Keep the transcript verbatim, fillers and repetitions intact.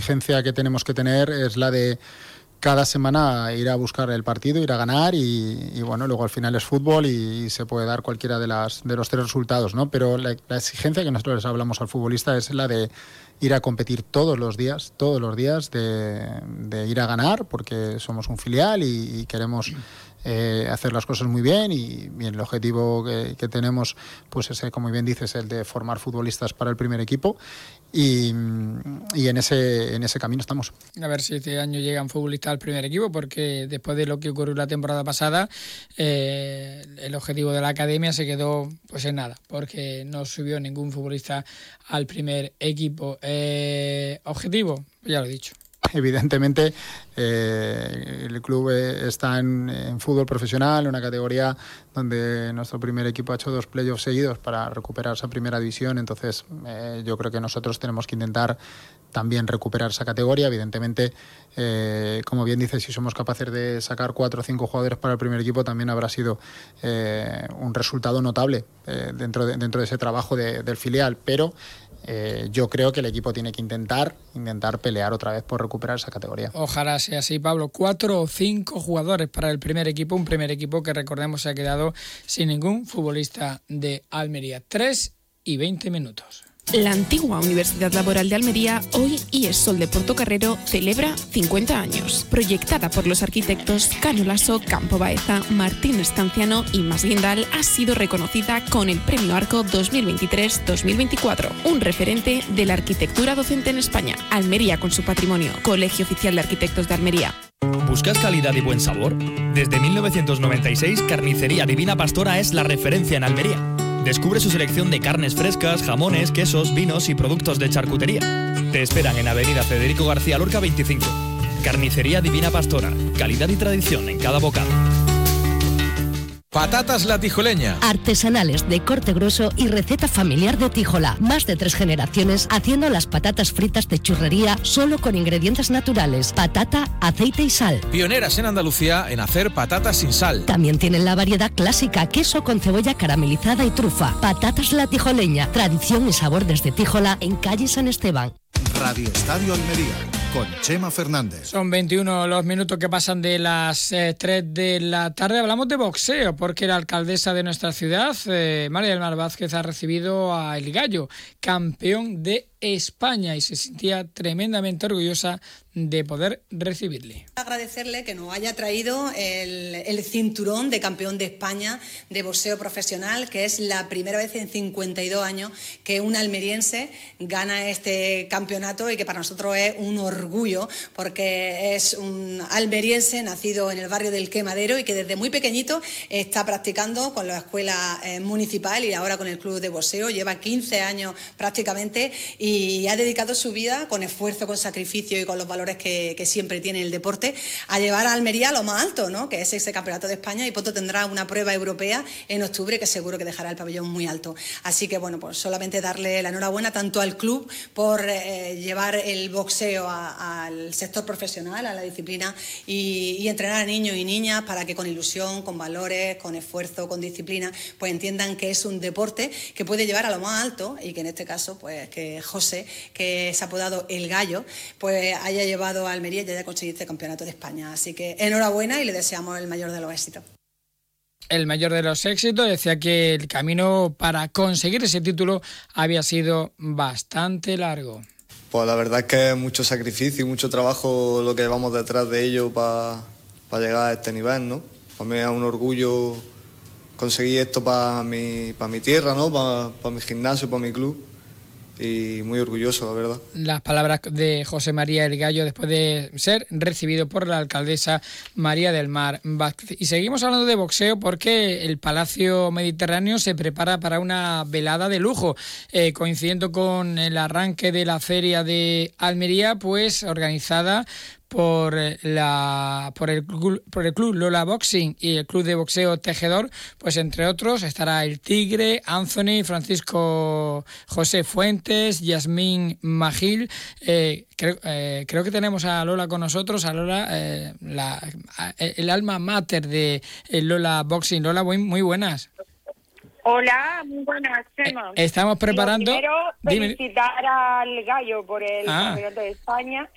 exigencia que tenemos que tener es la de cada semana ir a buscar el partido, ir a ganar y, y bueno, luego al final es fútbol y, y se puede dar cualquiera de las de los tres resultados, ¿no? Pero la, la exigencia que nosotros les hablamos al futbolista es la de ir a competir todos los días, todos los días, de, de ir a ganar, porque somos un filial y, y queremos eh, hacer las cosas muy bien y, y el objetivo que, que tenemos, pues ese, como bien dices, el de formar futbolistas para el primer equipo. Y, y en ese en ese camino estamos. A ver si este año llegan futbolistas al primer equipo, porque después de lo que ocurrió la temporada pasada, eh, el objetivo de la academia se quedó pues en nada, porque no subió ningún futbolista al primer equipo. Eh, objetivo, ya lo he dicho. Evidentemente, eh, el club está en, en fútbol profesional, una categoría donde nuestro primer equipo ha hecho dos playoffs seguidos para recuperar esa primera división. Entonces, eh, yo creo que nosotros tenemos que intentar también recuperar esa categoría. Evidentemente, eh, como bien dices, si somos capaces de sacar cuatro o cinco jugadores para el primer equipo, también habrá sido eh, un resultado notable eh, dentro, de, dentro de ese trabajo de, del filial. Pero Eh, yo creo que el equipo tiene que intentar intentar pelear otra vez por recuperar esa categoría. Ojalá sea así, Pablo. Cuatro o cinco jugadores para el primer equipo, un primer equipo que recordemos se ha quedado sin ningún futbolista de Almería. Tres y veinte minutos. La antigua Universidad Laboral de Almería, hoy I E S Sol de Portocarrero, celebra cincuenta años. Proyectada por los arquitectos Cano Lasso, Campo Baeza, Martín Estanciano y Mas Guindal, ha sido reconocida con el Premio Arco dos mil veintitrés dos mil veinticuatro, un referente de la arquitectura docente en España. Almería con su patrimonio, Colegio Oficial de Arquitectos de Almería. ¿Buscas calidad y buen sabor? Desde mil novecientos noventa y seis, Carnicería Divina Pastora es la referencia en Almería. Descubre su selección de carnes frescas, jamones, quesos, vinos y productos de charcutería. Te esperan en Avenida Federico García Lorca veinticinco. Carnicería Divina Pastora. Calidad y tradición en cada bocado. Patatas La Tijoleña. Artesanales de corte grueso y receta familiar de Tijola. Más de tres generaciones haciendo las patatas fritas de churrería solo con ingredientes naturales. Patata, aceite y sal. Pioneras en Andalucía en hacer patatas sin sal. También tienen la variedad clásica, queso con cebolla caramelizada y trufa. Patatas La Tijoleña. Tradición y sabor desde Tijola en calle San Esteban. Radio Estadio Almería, con Chema Fernández. Son veintiuno los minutos que pasan de las eh, tres de la tarde. Hablamos de boxeo, porque la alcaldesa de nuestra ciudad, eh, María del Mar Vázquez, ha recibido a El Gallo, campeón de España, y se sentía tremendamente orgullosa de poder recibirle. Agradecerle que nos haya traído el, el cinturón de campeón de España de boxeo profesional, que es la primera vez en cincuenta y dos años que un almeriense gana este campeonato y que para nosotros es un orgullo, porque es un almeriense nacido en el barrio del Quemadero y que desde muy pequeñito está practicando con la escuela eh, municipal y ahora con el club de boxeo. Lleva quince años prácticamente y ha dedicado su vida con esfuerzo, con sacrificio y con los valores que, que siempre tiene el deporte a llevar a Almería a lo más alto, ¿no? Que es ese campeonato de España, y pronto tendrá una prueba europea en octubre que seguro que dejará el pabellón muy alto. Así que bueno, pues solamente darle la enhorabuena tanto al club por eh, llevar el boxeo a, al sector profesional, a la disciplina y, y entrenar a niños y niñas para que con ilusión, con valores, con esfuerzo, con disciplina, pues entiendan que es un deporte que puede llevar a lo más alto y que en este caso, pues que José, que es apodado El Gallo, pues haya llevado a Almería y haya conseguido este campeonato de España. Así que enhorabuena y le deseamos el mayor de los éxitos. El mayor de los éxitos. Decía que el camino para conseguir ese título había sido bastante largo. Pues la verdad es que es mucho sacrificio y mucho trabajo lo que llevamos detrás de ello para pa llegar a este nivel, ¿no? Para mí es un orgullo conseguir esto para mi, para mi tierra, ¿no? Para, para mi gimnasio, para mi club. Y muy orgulloso, la verdad. Las palabras de José María El Gallo después de ser recibido por la alcaldesa María del Mar Vázquez. Y seguimos hablando de boxeo porque el Palacio Mediterráneo se prepara para una velada de lujo, eh, coincidiendo con el arranque de la feria de Almería, pues organizada por la por el por el club Lola Boxing y el club de boxeo Tejedor. Pues entre otros estará el Tigre, Anthony, Francisco José Fuentes, Yasmín Magil. Eh, creo, eh, creo que tenemos a Lola con nosotros, a Lola, eh, la, el alma mater de Lola Boxing. Lola, muy, muy buenas. Hola, muy buenas, Chema. Eh, estamos preparando... Lo primero, felicitar Dime. al Gallo por el ah. campeonato de España.